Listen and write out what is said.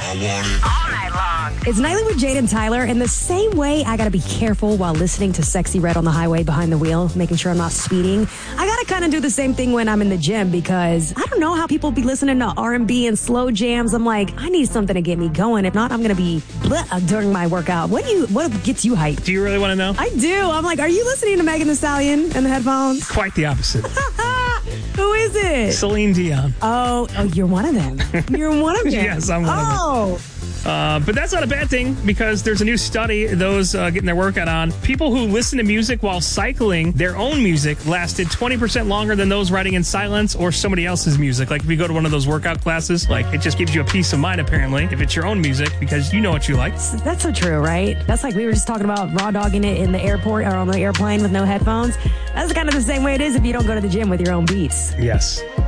All night long. It's Nightly with Jade and Tyler. In the same way, I got to be careful while listening to Sexy Red on the highway behind the wheel, making sure I'm not speeding. I got to kind of do the same thing when I'm in the gym because I don't know how people be listening to R&B and slow jams. I'm like, I need something to get me going. If not, I'm going to be during my workout. What gets you hyped? Do you really want to know? I do. I'm like, are you listening to Megan Thee Stallion in the headphones? Quite the opposite. Who is it? Celine Dion. Oh, you're one of them. You're one of them. Yes, I'm one of them. But that's not a bad thing because there's a new study, those getting their workout on. People who listen to music while cycling their own music lasted 20% longer than those riding in silence or somebody else's music. Like if you go to one of those workout classes, like it just gives you a peace of mind apparently if it's your own music because you know what you like. That's so true, right? That's like we were just talking about raw dogging it in the airport or on the airplane with no headphones. That's kind of the same way it is if you don't go to the gym with your own beats. Yes.